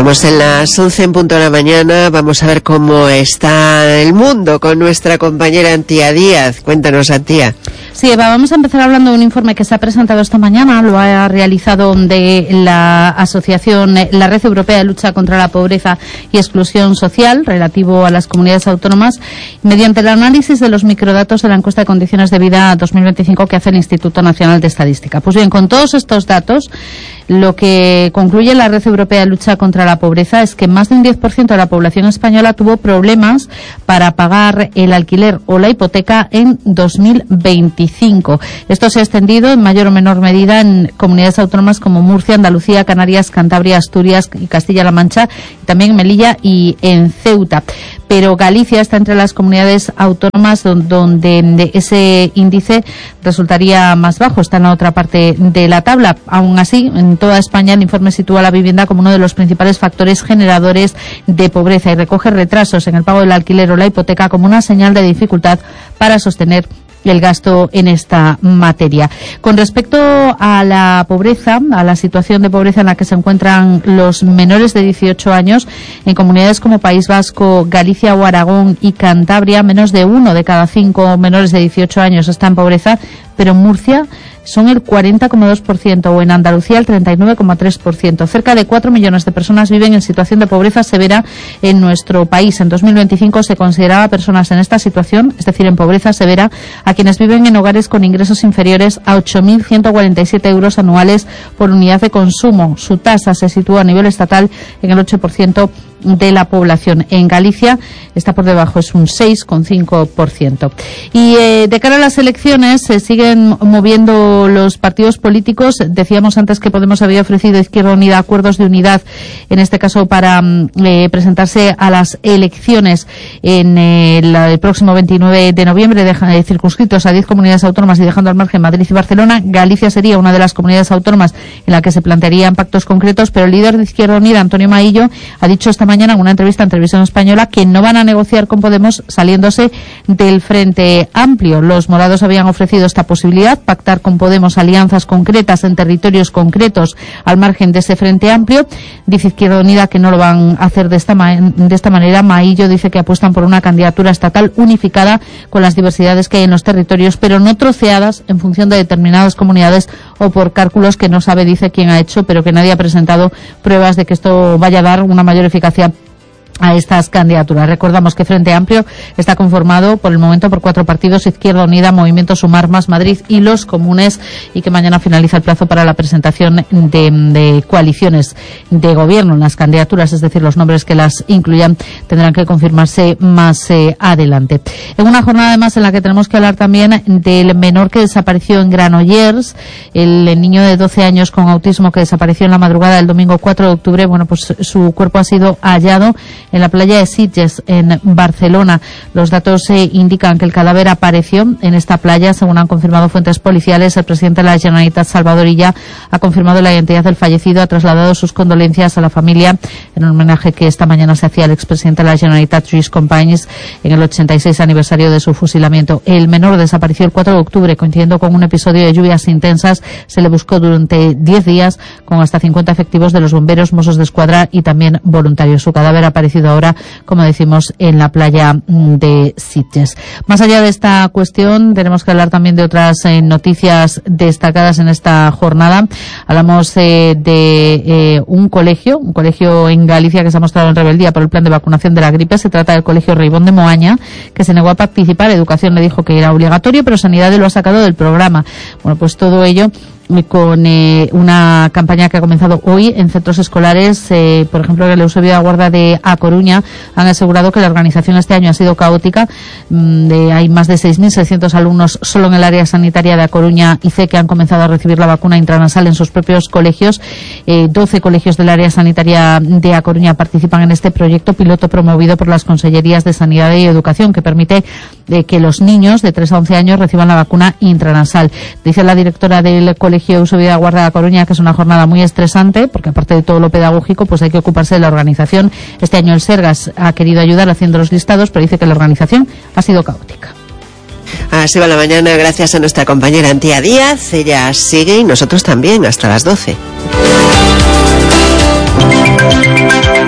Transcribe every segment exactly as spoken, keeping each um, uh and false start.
Estamos en las once en punto de la mañana. Vamos a ver cómo está el mundo con nuestra compañera Antía Díaz. Cuéntanos, Antía. Sí, Eva, vamos a empezar hablando de un informe que se ha presentado esta mañana. Lo ha realizado de la asociación, la Red Europea de Lucha contra la Pobreza y Exclusión Social, relativo a las comunidades autónomas, mediante el análisis de los microdatos de la encuesta de condiciones de vida dos mil veinticinco que hace el Instituto Nacional de Estadística. Pues bien, con todos estos datos, lo que concluye la Red Europea de Lucha contra la Pobreza es que más de un diez por ciento de la población española tuvo problemas para pagar el alquiler o la hipoteca en dos mil veinticinco. Esto se ha extendido en mayor o menor medida en comunidades autónomas como Murcia, Andalucía, Canarias, Cantabria, Asturias y Castilla-La Mancha, y también en Melilla y en Ceuta. Pero Galicia está entre las comunidades autónomas donde ese índice resultaría más bajo, está en la otra parte de la tabla. Aún así, en toda España el informe sitúa la vivienda como uno de los principales factores generadores de pobreza y recoge retrasos en el pago del alquiler o la hipoteca como una señal de dificultad para sostener el gasto en esta materia. Con respecto a la pobreza, a la situación de pobreza en la que se encuentran los menores de dieciocho años, en comunidades como País Vasco, Galicia o Aragón y Cantabria, menos de uno de cada cinco menores de dieciocho años está en pobreza, pero en Murcia son el cuarenta coma dos por ciento o en Andalucía el treinta y nueve coma tres por ciento. Cerca de cuatro millones de personas viven en situación de pobreza severa en nuestro país. En dos mil veinticinco se consideraba personas en esta situación, es decir, en pobreza severa, a quienes viven en hogares con ingresos inferiores a ocho mil ciento cuarenta y siete euros anuales por unidad de consumo. Su tasa se sitúa a nivel estatal en el ocho por ciento de la población. En Galicia está por debajo, es un seis coma cinco por ciento. Y eh, de cara a las elecciones se siguen moviendo los partidos políticos. Decíamos antes que Podemos había ofrecido a Izquierda Unida acuerdos de unidad, en este caso para eh, presentarse a las elecciones en eh, la, el próximo veintinueve de noviembre, deja, eh, circunscritos a diez comunidades autónomas y dejando al margen Madrid y Barcelona. Galicia sería una de las comunidades autónomas en la que se plantearían pactos concretos, pero el líder de Izquierda Unida, Antonio Maillo, ha dicho esta mañana en una entrevista en Televisión Española que no van a negociar con Podemos saliéndose del Frente Amplio. Los morados habían ofrecido esta posibilidad, pactar con Podemos alianzas concretas en territorios concretos al margen de ese Frente Amplio. Dice Izquierda Unida que no lo van a hacer de esta, ma- de esta manera. Maillo dice que apuestan por una candidatura estatal unificada con las diversidades que hay en los territorios, pero no troceadas en función de determinadas comunidades o por cálculos que no sabe, dice, quién ha hecho, pero que nadie ha presentado pruebas de que esto vaya a dar una mayor eficacia a estas candidaturas. Recordamos que Frente Amplio está conformado por el momento por cuatro partidos: Izquierda Unida, Movimiento Sumar, Más Madrid y Los Comunes, y que mañana finaliza el plazo para la presentación de, de coaliciones de gobierno. Las candidaturas, es decir, los nombres que las incluyan, tendrán que confirmarse más eh, adelante. En una jornada además en la que tenemos que hablar también del menor que desapareció en Granollers, el, el niño de doce años con autismo que desapareció en la madrugada del domingo cuatro de octubre. Bueno, pues su cuerpo ha sido hallado en la playa de Sitges, en Barcelona. Los datos eh, indican que el cadáver apareció en esta playa, según han confirmado fuentes policiales. El presidente de la Generalitat, Salvador Illa, ha confirmado la identidad del fallecido, ha trasladado sus condolencias a la familia en un homenaje que esta mañana se hacía al expresidente de la Generalitat, Lluís Companys, en el ochenta y seis aniversario de su fusilamiento. El menor desapareció el cuatro de octubre, coincidiendo con un episodio de lluvias intensas. Se le buscó durante diez días con hasta cincuenta efectivos de los bomberos, Mossos de Escuadra y también voluntarios. Su cadáver ha aparecido ahora, como decimos, en la playa de Sitges. Más allá de esta cuestión, tenemos que hablar también de otras eh, noticias destacadas en esta jornada. Hablamos eh, de eh, un colegio, un colegio en Galicia que se ha mostrado en rebeldía por el plan de vacunación de la gripe. Se trata del Colegio Reibón de Moaña, que se negó a participar. Educación le dijo que era obligatorio, pero Sanidad lo ha sacado del programa. Bueno, pues todo ello con eh, una campaña que ha comenzado hoy en centros escolares. Eh, por ejemplo, en el Eusebio de Guarda de A Coruña han asegurado que la organización este año ha sido caótica. Mm, de, hay más de seis mil seiscientos alumnos solo en el área sanitaria de A Coruña y C que han comenzado a recibir la vacuna intranasal en sus propios colegios. Eh, doce colegios del área sanitaria de A Coruña participan en este proyecto piloto promovido por las Consellerías de Sanidad y Educación, que permite eh, que los niños de tres a once años reciban la vacuna intranasal. Dice la directora del colegio Eusebio de Guarda de A Coruña que es una jornada muy estresante, porque aparte de todo lo pedagógico, pues hay que ocuparse de la organización. Este año el Sergas ha querido ayudar haciendo los listados, pero dice que la organización ha sido caótica. Así va la mañana, gracias a nuestra compañera Antía Díaz. Ella sigue y nosotros también hasta las doce.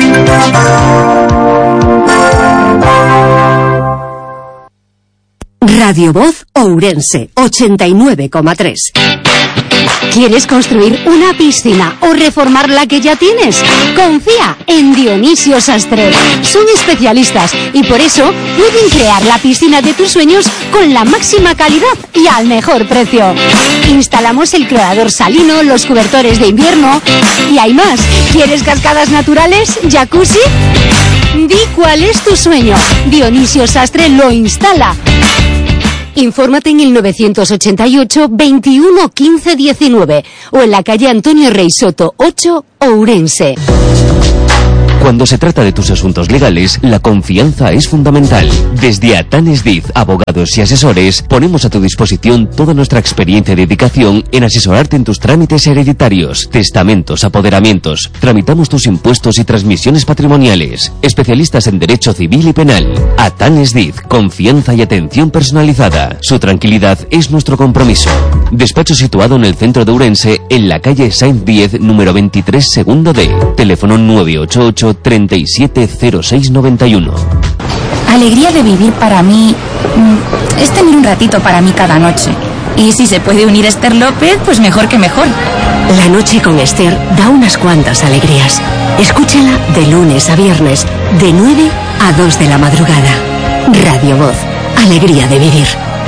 Radio Voz Ourense, ochenta y nueve coma tres. ¿Quieres construir una piscina o reformar la que ya tienes? Confía en Dionisio Sastre. Son especialistas y por eso pueden crear la piscina de tus sueños con la máxima calidad y al mejor precio. Instalamos el creador salino, los cobertores de invierno y hay más. ¿Quieres cascadas naturales? ¿Jacuzzi? Di cuál es tu sueño. Dionisio Sastre lo instala. Infórmate en el novecientos ochenta y ocho, veintiuno, quince, diecinueve o en la calle Antonio Rey Soto ocho, Ourense. Cuando se trata de tus asuntos legales, la confianza es fundamental. Desde Atanes Diz, abogados y asesores, ponemos a tu disposición toda nuestra experiencia y dedicación en asesorarte en tus trámites hereditarios, testamentos, apoderamientos. Tramitamos tus impuestos y transmisiones patrimoniales. Especialistas en derecho civil y penal. Atanes Diz, confianza y atención personalizada. Su tranquilidad es nuestro compromiso. Despacho situado en el centro de Ourense, en la calle Sainz diez, número veintitrés, segundo D. Teléfono nueve ocho ocho, treinta y siete, cero seis, noventa y uno. Alegría de vivir para mí es tener un ratito para mí cada noche. Y si se puede unir Esther López, pues mejor que mejor. La noche con Esther da unas cuantas alegrías. Escúchala de lunes a viernes, de nueve a dos de la madrugada. Radio Voz, alegría de vivir.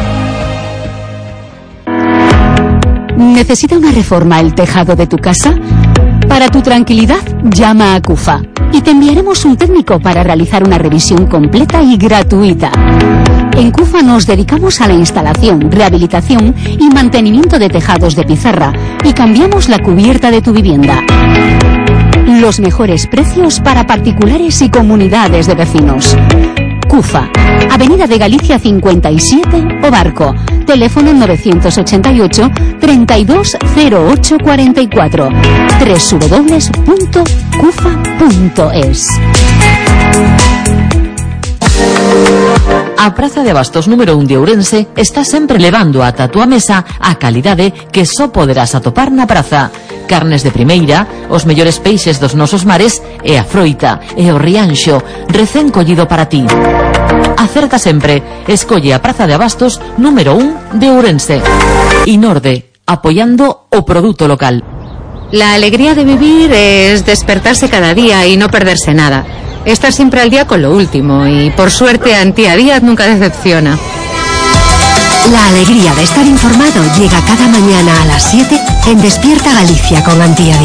¿Necesita una reforma el tejado de tu casa? Para tu tranquilidad, llama a CUFA y te enviaremos un técnico para realizar una revisión completa y gratuita. En CUFA nos dedicamos a la instalación, rehabilitación y mantenimiento de tejados de pizarra y cambiamos la cubierta de tu vivienda. Los mejores precios para particulares y comunidades de vecinos. CUFA, Avenida de Galicia cincuenta y siete, Obarco. Teléfono novecientos ochenta y ocho, treinta y dos, cero ocho cuarenta y cuatro. doble u doble u doble u punto cufa punto es. A Praza de Abastos número un de Ourense está sempre levando ata a túa mesa a calidade que só poderás atopar na praza. Carnes de primeira, os mellores peixes dos nosos mares e a froita e o rianxo recén collido para ti. Acerta sempre, escolle a Praza de Abastos número un de Ourense. Inorde, apoyando o produto local. La alegría de vivir es despertarse cada día y no perderse nada. Estar siempre al día con lo último y, por suerte, Antía Díaz nunca decepciona. La alegría de estar informado llega cada mañana a las siete en Despierta Galicia con Antía Díaz.